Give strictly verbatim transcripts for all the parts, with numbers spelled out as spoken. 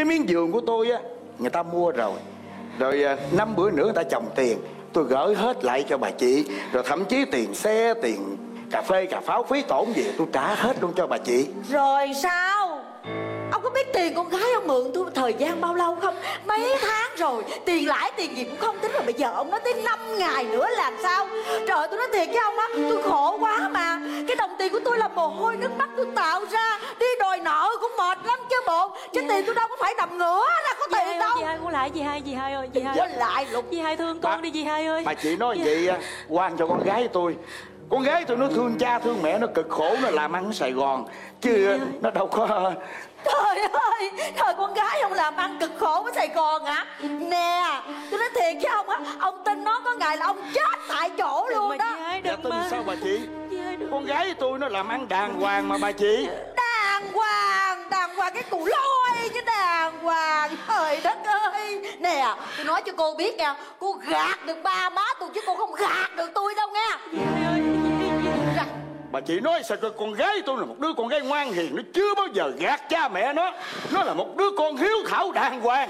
Cái miếng giường của tôi á, người ta mua rồi. Rồi năm bữa nữa người ta chồng tiền, tôi gửi hết lại cho bà chị. Rồi thậm chí tiền xe, tiền cà phê, cà pháo, phí tổn gì tôi trả hết luôn cho bà chị. Rồi sao? Ông có biết tiền con gái ông mượn tôi thời gian bao lâu không? Mấy tháng rồi, tiền lãi tiền gì cũng không tính. Rồi bây giờ ông nói tới năm ngày nữa làm sao? Trời, tôi nói thiệt với ông á, tôi khổ quá mà. Cái đồng tiền của tôi là mồ hôi nước mắt tôi tạo ra. Đi đòi nợ cũng mệt lắm chứ bộ. Chứ Dì tiền tôi đâu có phải nằm ngửa ra có tiền đâu. Dì hai con lại, dì hai, dì hai ơi, dì hai. Có lại lục. Dì hai thương con bà, đi dì hai ơi. Bà chị nói vậy á, quan cho con gái tôi. Con gái tôi nó thương cha thương mẹ, nó cực khổ, nó làm ăn ở Sài Gòn. Chứ nó đâu có... Trời ơi, thời con gái ông làm ăn cực khổ ở Sài Gòn hả? Nè, tôi nói thiệt với ông á, ông tin nó có ngày là ông chết tại chỗ luôn mà đó. dì hai Dạ đừng tin mà. sao bà chị? Dì hai đừng. Con gái tôi nó làm ăn đàng hoàng mà bà chị. Đàng hoàng, đàng hoàng cái củ lôi chứ đàng hoàng. Trời đất ơi. Nè, tôi nói cho cô biết nha, cô gạt được ba má tôi chứ cô không gạt được tôi đâu nghe. Dì hai ơi, dì hai, Ra. Bà chị nói sao cho con gái tôi là một đứa con gái ngoan hiền, nó chưa bao giờ gạt cha mẹ nó. Nó là một đứa con hiếu thảo đàng hoàng.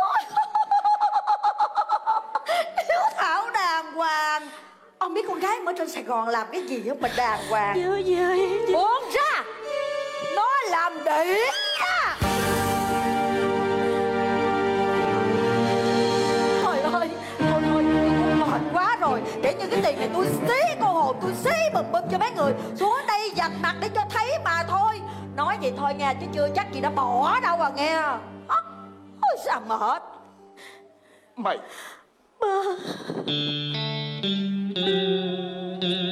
Hiếu thảo đàng hoàng. Ông biết con gái em ở trên Sài Gòn làm cái gì không mà đàng hoàng? dì ơi, dì ơi, dì. Buông ra. Nó làm điển nha. Trời ơi, thôi thôi, tôi mệt quá rồi. Để như cái tiền này tôi xí cô hồn, tôi xí bùm bùm cho mấy người xuống đây giặt mặt để cho thấy mà thôi. Nói vậy thôi nghe, chứ chưa chắc gì đã bỏ đâu à nghe. Ôi sao mệt. Mày Ba.